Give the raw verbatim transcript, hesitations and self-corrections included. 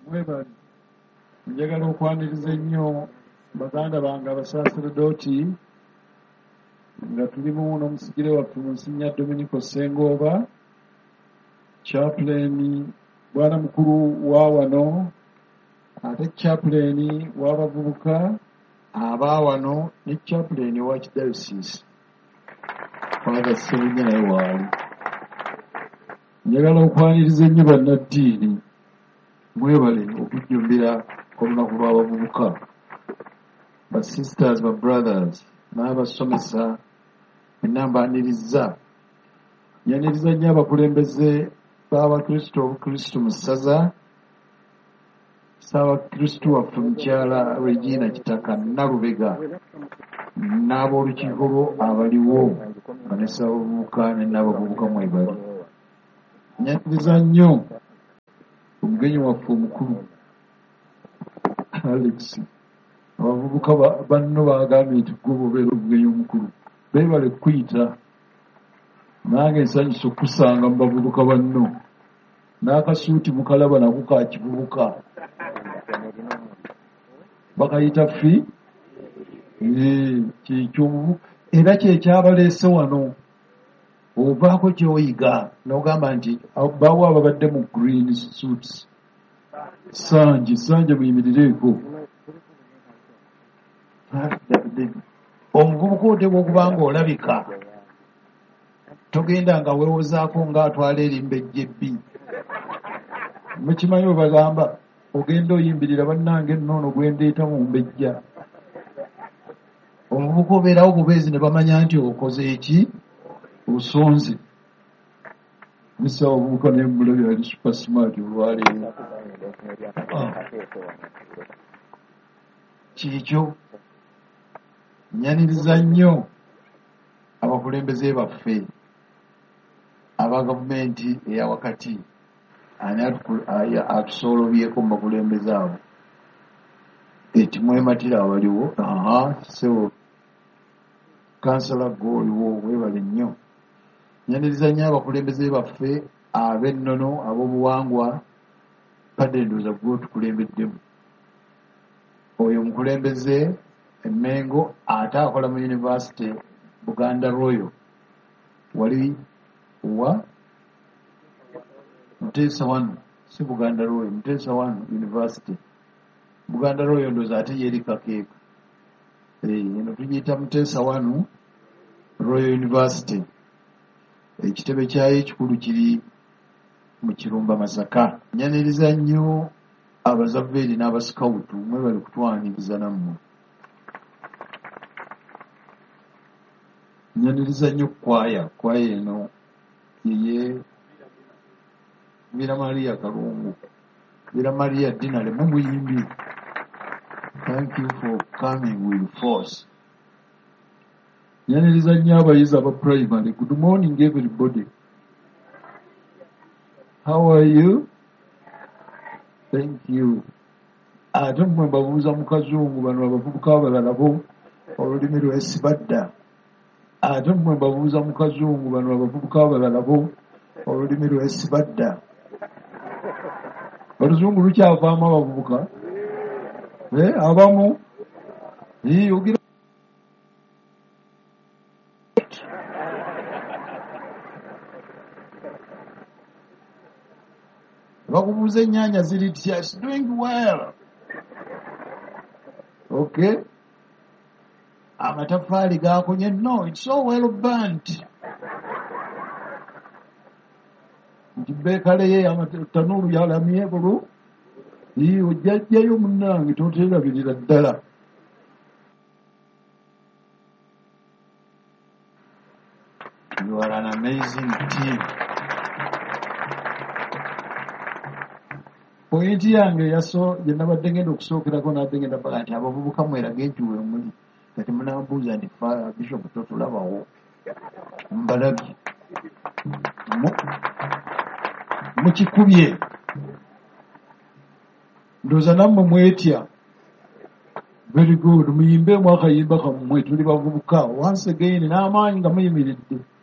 Mwebali njagala okwaniriza ennyo baganda bange abasaaseredooti nga tulimu n'omusigire waffe Monsignor Dominico Sengooba, chaplain bwana mukulu wa wano, ate chaplain w'abavubuka aba wano ne chaplain wa Archdiocese Father Sebunya naye waali. Njagala okwaniriza ennyo bannaddiini mwebale okujjumbira olunaku lw'abavubuka, ba sisters ba brothers n'abasomesa enambaniriza yaniriza nnyo abakulembeze b'abakristo obukristo mu ssaza, Ssaabakristo waffe mukyala Regina Kitaka Nalubega n'ab'olukiiko lwo abaliwo nga ne Ssaabavubuka ne n'abavubuka mwebali. Nyaniriza nnyo omugenyi waffe omukulu Alex, abavubuka banno bagambye nti gwe bobeera omugenyi omukulu, beebale kuyita nange nsanyusa okusanga mu bavubuka banno, n'akasuuti mukalaba nako ka kivubuka bakayita ffi kyekyo, era kyekyabaleese wano. Ovaako kyoyiga n'ogamba nti baawo ababadde mu green suits. Sanje Sanje muyimirireeko. Omuvubuka oteekwa okuba ng'olabika, togenda nga weewozaako ng'atwala erimba ejjebbi. Mukimanyi bwe bagamba ogenda oyimbirira bannange nnoono gwendeeta mu mbejja. Omuvubuka obeerawo bubeezi ne bamanya nti okoze eki, osonze. Misa obuvubuka ne mulabya ali super smart olwaleero. Kiikyo nyaniriza nnyo abakulembeze baffe aba gavumenti eya wakati, ani atusoolobyeko mu bakulembeze abo, eti mwematira abaliwo. Aha sebo kansala gwe oliwo, weebale nnyo. Nyaniriza nnyo abakulembeze baffe ab'ennono ab'obuwangwa, padde ndowooza gwe otukulembeddemu. Oyo omukulembeze Emmengo ate akola mu University Buganda Royal, wali wa Muteesa wano, si Buganda Royal, Muteesa wano University. Buganda Royal ndowooza ate yeeri Kakeeka. Eno tugiyita Muteesa wano Royal University. Ekitebe kyayo ekikulu kiri mu Kirumba Masaka. Nyaniriza nnyo abazaveeri n'abasikawutu, mwebale kutwaniriza nammwe. Nyaniriza nnyo kwaya, kwaya eno yeye Vira Maria Kalungu, Vira Maria Dinale mumuyimbi. Thank you for coming with force. Nyaniriza nnyo abayizi aba primary. Good morning everybody. How are you? Thank you. Ate mmwe mbabuuza mu Kazungu bano abavubuka abalala bo olulimi lw'Esibadda. Ate mmwe mbabuuza mu Kazungu bano abavubuka abalala bo olulimi lw'Esibadda. Oluzungu lukyavaamu abavubuka abamu ogira bakubuuza ennyaanya ziri tya, it's doing well. Okay, amatafaali gakonye, no, it's so well burnt. Nti beekale ye amatanuulu yalamye bulu, ojjajjayo munnange toterabirira ddala. You are an amazing team. Pointi yange yaso yenabadde ngenda okusookerako nadde ngenda baga nti abavubuka mwerage nti we muli, kati munambuuza nti Bishop totulabawo mbalabye mukikubye. Ndowooza nammwe mwetya. Very good. Muyimbe mwakayimba kammwe, tuli bavubuka. Once again n'amaanyi nga muyimiridde.